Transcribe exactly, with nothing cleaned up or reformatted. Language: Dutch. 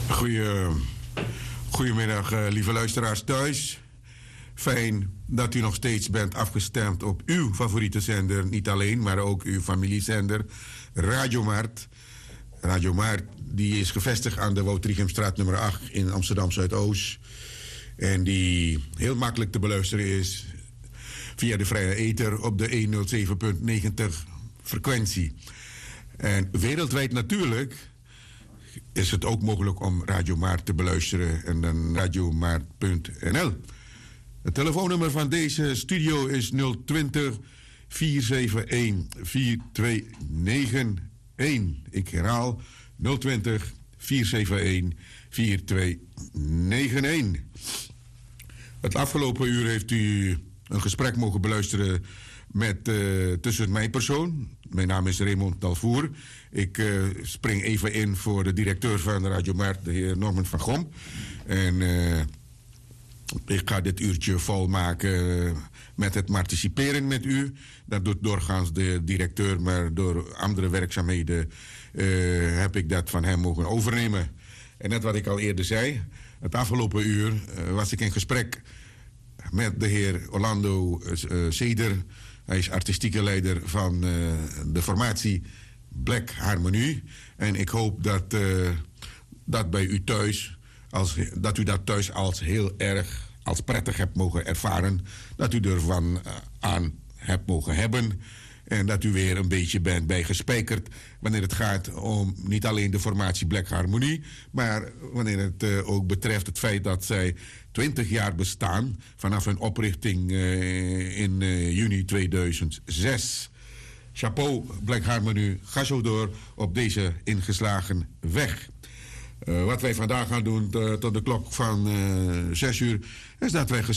Goeie, goedemiddag, uh, lieve luisteraars thuis. Fijn dat u nog steeds bent afgestemd op uw favoriete zender. Niet alleen, maar ook uw familiezender, Radio Maart. Radio Maart die is gevestigd aan de Wout-Riechemstraat nummer acht in Amsterdam Zuidoost. En die heel makkelijk te beluisteren is via de vrije ether op de honderdzeven komma negentig frequentie. En wereldwijd natuurlijk is het ook mogelijk om Radio Maart te beluisteren en dan radiomaart punt n l. Het telefoonnummer van deze studio is nul twintig, vier zeven een, vier twee negen een. Ik herhaal nul twintig, vier zeven een, vier twee negen een. Het afgelopen uur heeft u een gesprek mogen beluisteren met, uh, tussen mijn persoon. Mijn naam is Raymond Dalvoer. Ik uh, spring even in voor de directeur van Radio Maart, de heer Norman van Gom. En uh, ik ga dit uurtje volmaken met het participeren met u. Dat doet doorgaans de directeur, maar door andere werkzaamheden uh, heb ik dat van hem mogen overnemen. En net wat ik al eerder zei, het afgelopen uur uh, was ik in gesprek met de heer Orlando uh, Zeder. Hij is artistieke leider van uh, de formatie Black Harmonie. En ik hoop dat, uh, dat bij u thuis, als, dat u dat thuis als heel erg, als prettig hebt mogen ervaren. Dat u ervan uh, aan hebt mogen hebben. En dat u weer een beetje bent bijgespijkerd wanneer het gaat om niet alleen de formatie Black Harmonie, maar wanneer het uh, ook betreft het feit dat zij twintig jaar bestaan vanaf hun oprichting uh, in uh, juni tweeduizend zes. Chapeau, Black Harmonie, ga zo door op deze ingeslagen weg. Uh, wat wij vandaag gaan doen uh, tot de klok van uh, zes uur is dat wij